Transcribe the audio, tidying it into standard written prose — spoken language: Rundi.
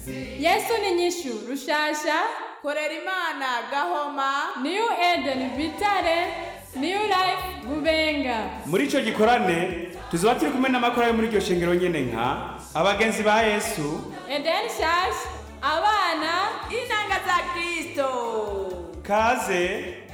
Yesu ni nyishu Rushasha, Korera Imana Gahoma, New Eden Bitare, New Life Bubenga. Muri ico gikorane tuzoba turi kumwe n'amakora yo muri iryo shengero nyene nka abagenzi ba Yesu, Eden Church, abana inanga za Kristo. kaze